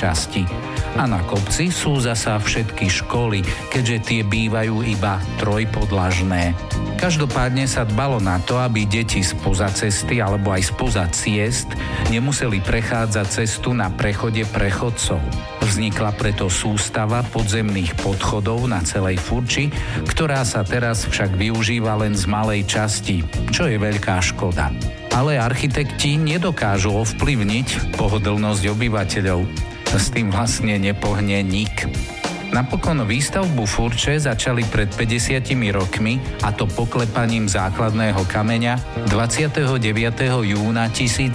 časti. A na kopci sú zasa všetky školy, keďže tie bývajú iba trojpodlažné. Každopádne sa dbalo na to, aby deti spoza cesty alebo aj spoza ciest nemuseli prechádzať cestu na prechode prechodcov. Vznikla preto sústava podzemných podchodov na celej Furči, ktorá sa teraz však využíva len z malej časti, čo je veľká škoda. Ale architekti nedokážu ovplyvniť pohodlnosť obyvateľov. S tým vlastne nepohne nik. Napokon výstavbu Furče začali pred 50 rokmi, a to poklepaním základného kameňa 29. júna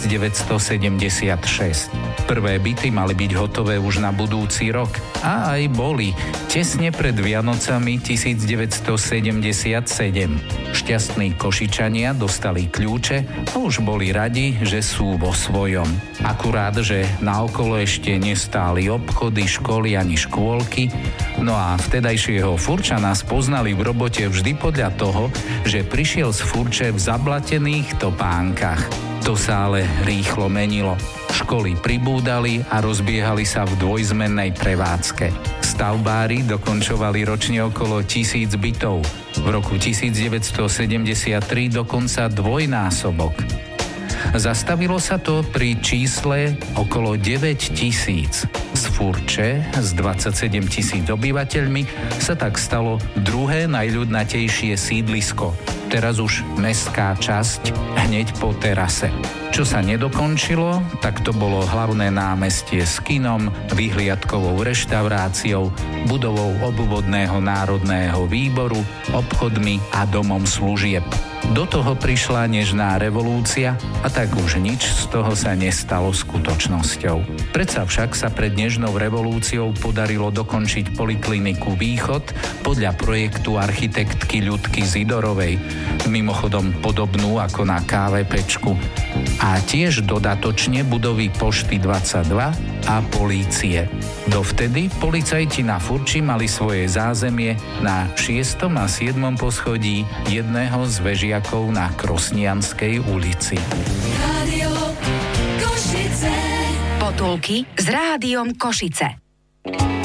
1976. Prvé byty mali byť hotové už na budúci rok. A aj boli, tesne pred Vianocami 1977. Šťastní Košičania dostali kľúče a už boli radi, že sú vo svojom. Akurát, že naokolo ešte nestáli obchody, školy ani škôlky. No a vtedajšieho Furčana spoznali v robote vždy podľa toho, že prišiel z Furče v zablatených topánkach. To sa ale rýchlo menilo. Školy pribúdali a rozbiehali sa v dvojzmennej prevádzke. Stavbári dokončovali ročne okolo 1000 bytov. V roku 1973 dokonca dvojnásobok. Zastavilo sa to pri čísle okolo 9 000. Z Furče s 27 000 obyvateľmi sa tak stalo druhé najľudnatejšie sídlisko. Teraz už mestská časť hneď po terase. Čo sa nedokončilo, tak to bolo hlavné námestie s kinom, vyhliadkovou reštauráciou, budovou obvodného národného výboru, obchodmi a domom služieb. Do toho prišla nežná revolúcia a tak už nič z toho sa nestalo skutočnosťou. Predsa však sa pred nežnou revolúciou podarilo dokončiť polikliniku Východ podľa projektu architektky Ľudky Zidorovej, mimochodom podobnú ako na KVPčku. A tiež dodatočne budovy Pošty 22 a polície. Dovtedy policajti na Furči mali svoje zázemie na 6. a 7. poschodí jedného z vežiakov na Krosnianskej ulici. Rádio Košice. Potulky s Rádiom Košice.